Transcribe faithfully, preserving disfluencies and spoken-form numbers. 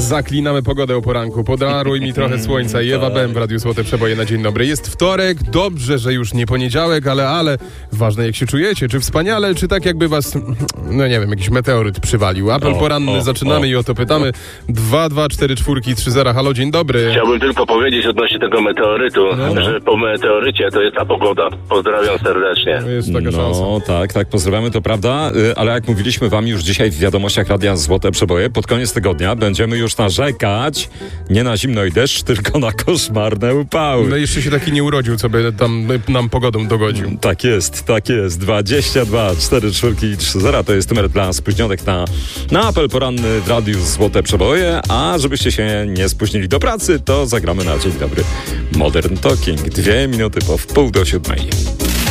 Zaklinamy pogodę o poranku. Podaruj mi trochę słońca. I Ewa Bem w Radiu Złote Przeboje na dzień dobry. Jest wtorek, dobrze, że już nie poniedziałek, ale, ale ważne jak się czujecie. Czy wspaniale, czy tak jakby was, no nie wiem, jakiś meteoryt przywalił. Apel o, poranny, o, zaczynamy o, i o to pytamy. dwa dwa cztery cztery trzy zero. Halo, dzień dobry. Chciałbym tylko powiedzieć odnośnie tego meteorytu, No. że po meteorycie to jest ta pogoda. Pozdrawiam serdecznie. Jest taka szansa. No tak, tak, pozdrawiamy, to prawda, y, ale jak mówiliśmy wam już dzisiaj w wiadomościach Radia Złote Przeboje, pod koniec tygodnia będziemy już narzekać nie na zimno i deszcz, tylko na koszmarne upały. No jeszcze się taki nie urodził, co by tam nam pogodą dogodził. Tak jest, tak jest. dwadzieścia dwa cztery trzy trzy zero to jest numer dla spóźnionych na, na apel poranny w Radiu Złote Przeboje, a żebyście się nie spóźnili do pracy, to zagramy na dzień dobry Modern Talking. Dwie minuty po wpół do siódmej.